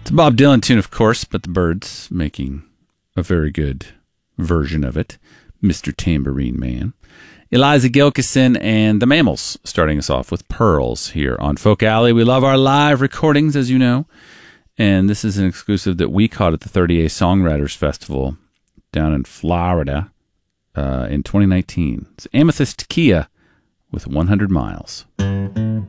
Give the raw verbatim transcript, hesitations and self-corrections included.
It's a Bob Dylan tune, of course, but the Byrds making a very good version of it. Mister Tambourine Man. Eliza Gilkison and the Mammals starting us off with Pearls here on Folk Alley. We love our live recordings, as you know. And this is an exclusive that we caught at the thirty-eighth Songwriters Festival down in Florida uh, in twenty nineteen. It's Amethyst Kia with one hundred miles.